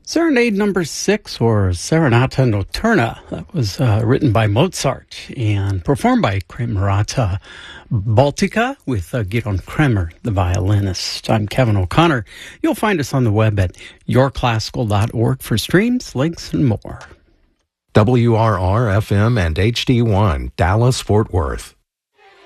Serenade number 6, or Serenata Notturna, that was written by Mozart and performed by Camerata Baltica with Gidon Kremer, the violinist. I'm Kevin O'Connor. You'll find us on the web at yourclassical.org for streams, links, and more. WRR-FM and HD1, Dallas, Fort Worth.